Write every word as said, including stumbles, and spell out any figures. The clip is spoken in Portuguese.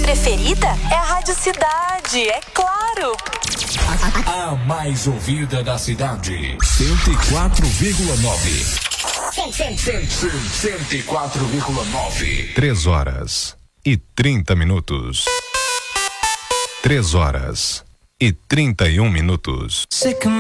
preferida é a Rádio Cidade, é claro. A mais ouvida da cidade. cento e quatro vírgula nove. cento e quatro vírgula nove. Três horas e trinta minutos. Três horas e trinta e um minutos.